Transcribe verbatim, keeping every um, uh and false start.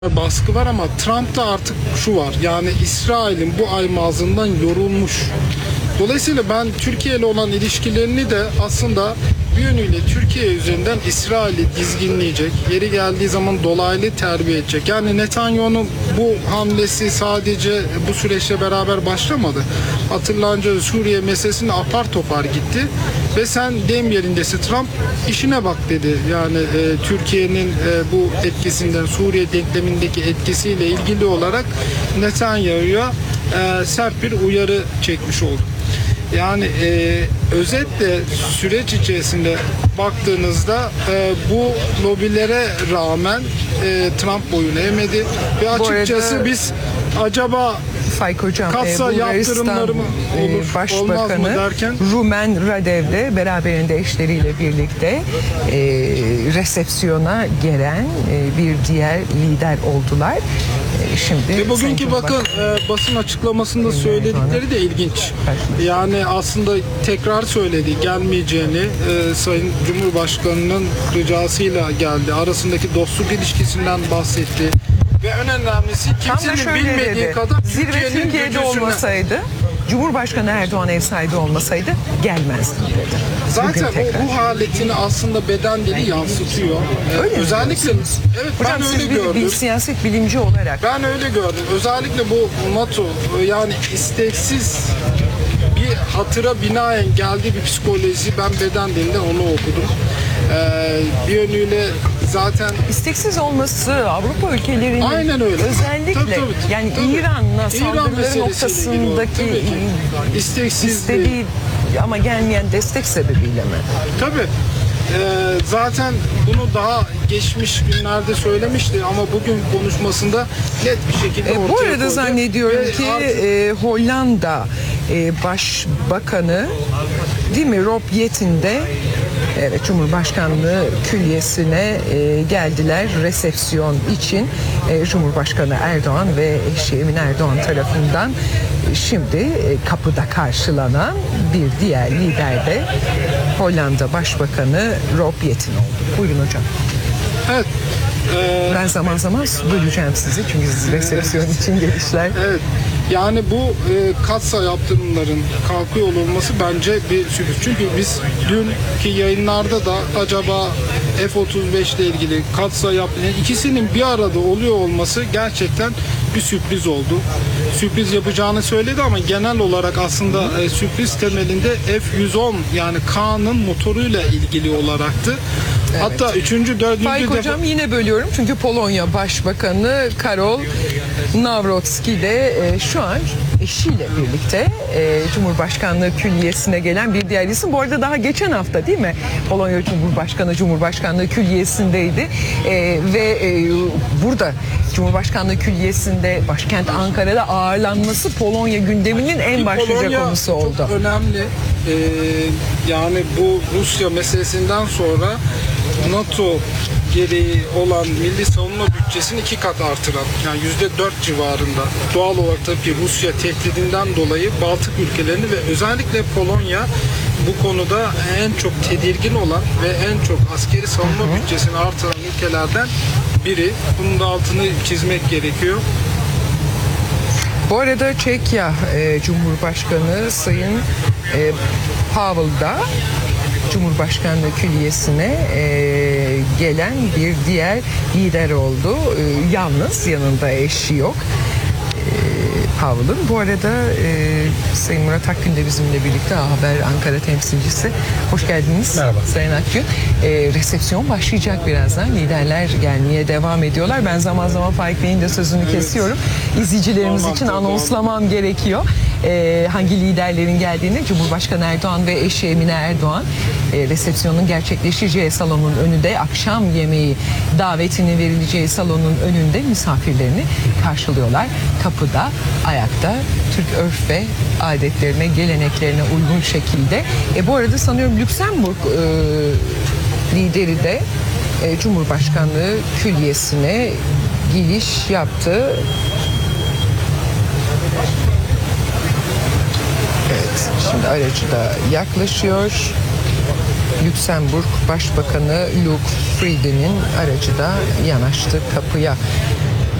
baskı var ama Trump'ta artık şu var. Yani İsrail'in bu aymazından yorulmuş. Dolayısıyla ben Türkiye ile olan ilişkilerini de aslında bir yönüyle Türkiye üzerinden İsrail'i dizginleyecek, yeri geldiği zaman dolaylı terbiye edecek. Yani Netanyahu'nun bu hamlesi sadece bu süreçle beraber başlamadı. Hatırlanınca Suriye meselesinde apar topar gitti ve sen deyim yerindesin, Trump işine bak dedi. Yani e, Türkiye'nin e, bu etkisinden, Suriye denklemindeki etkisiyle ilgili olarak Netanyahu'ya e, sert bir uyarı çekmiş oldu. Yani e, özetle süreç içerisinde baktığınızda e, bu lobilere rağmen e, Trump boyun eğmedi ve açıkçası arada, biz acaba Faik Hocam, katsa e, yaptırımları mı olur, Başbakanı olmaz mı derken Rumen Radev'le beraberinde eşleriyle birlikte e, resepsiyona gelen e, bir diğer lider oldular. E, şimdi ve bugünkü bakın e, basın açıklamasında söyledikleri de ilginç. Yani aslında tekrar söyledi gelmeyeceğini, e, Sayın Cumhurbaşkanı'nın ricasıyla geldi. Arasındaki dostluk ilişkisinden bahsetti. Ve en önemlisi kimsenin bilmediği dedi, kadar zirve Türkiye'nin Türkiye'de gücüsüne. olmasaydı, Cumhurbaşkanı Erdoğan ev sahibi olmasaydı gelmezdim dedi. Zaten o ruh haletini aslında beden dili yansıtıyor. Ee, özellikle evet, Hocam, ben siz öyle bir, gördüm. bir siyaset bilimci olarak. Ben öyle gördüm. Özellikle bu NATO yani isteksiz bir hatıra binaen geldiği bir psikoloji, ben beden dilinde onu okudum. Ee, bir yönüyle zaten isteksiz olması Avrupa ülkelerinin aynen öyle. özellikle Tabii, tabii, yani tabii. İran'la İran saldırıları noktasındaki isteksizliği, istediği ama gelmeyen destek sebebiyle mi? Tabii. Ee, zaten bunu daha geçmiş günlerde söylemişti ama bugün konuşmasında net bir şekilde ortaya koydu. E, bu arada zannediyorum Ve ki artık... e, Hollanda e, Başbakanı değil mi Rob Jetten de evet, Cumhurbaşkanlığı külliyesine e, geldiler resepsiyon için. E, Cumhurbaşkanı Erdoğan ve eşi Emine Erdoğan tarafından e, şimdi e, kapıda karşılanan bir diğer lider de Hollanda Başbakanı Rob Jetten oldu. Buyurun hocam. Evet. Ee, ben zaman zaman böleceğim sizi çünkü siz resepsiyon için gelişler. Evet. Yani bu e, katsa yaptırımların kalkıyor olması bence bir sürpriz. Çünkü biz dünkü yayınlarda da acaba F otuz beş ile ilgili katsa yaptırımı ikisinin bir arada oluyor olması gerçekten bir sürpriz oldu. Sürpriz yapacağını söyledi ama genel olarak aslında e, sürpriz temelinde F yüz on yani K'nın motoruyla ilgili olaraktı. Evet. Hatta üçüncü, dördüncü Faik defa... Hocam yine bölüyorum çünkü Polonya Başbakanı Karol Nawrocki de e, şu an eşiyle birlikte e, Cumhurbaşkanlığı külliyesine gelen bir diğer isim. Bu arada daha geçen hafta değil mi? Polonya Cumhurbaşkanı Cumhurbaşkanlığı külliyesindeydi e, ve e, burada Cumhurbaşkanlığı külliyesinde başkent Ankara'da ağırlanması Polonya gündeminin en başlıca Polonya konusu oldu. Çok önemli. Ee, yani bu Rusya meselesinden sonra NATO gereği olan milli savunma bütçesini iki kat artıran, yani yüzde dört civarında. Doğal olarak tabii ki Rusya tehdidinden dolayı Baltık ülkelerini ve özellikle Polonya bu konuda en çok tedirgin olan ve en çok askeri savunma Hı-hı. bütçesini artıran ülkelerden biri. Bunun da altını çizmek gerekiyor. Bu arada Çekya e, Cumhurbaşkanı Sayın e, Pavel da Cumhurbaşkanlığı külliyesine e, gelen bir diğer lider oldu. E, yalnız, yanında eşi yok. E, Pavel'ın. Bu arada e, Sayın Murat Akgün de bizimle birlikte A Haber Ankara temsilcisi. Hoş geldiniz. Merhaba. Sayın Akgün. E, resepsiyon başlayacak birazdan. Liderler gelmeye devam ediyorlar. Ben zaman zaman Faik Bey'in de sözünü evet. kesiyorum. İzleyicilerimiz tamam, için tamam. anonslamam gerekiyor. E, hangi liderlerin geldiğini Cumhurbaşkanı Erdoğan ve eşi Emine Erdoğan e, resepsiyonun gerçekleşeceği salonun önünde akşam yemeği davetinin verileceği salonun önünde misafirlerini karşılıyorlar. Kapıda ayakta Türk örf ve adetlerine, geleneklerine uygun şekilde. E, bu arada sanıyorum Lüksemburg e, lideri de e, Cumhurbaşkanlığı külliyesine giriş yaptı. Evet, şimdi aracı da yaklaşıyor. Lüksemburg Başbakanı Luc Friede'nin aracı da yanaştı kapıya.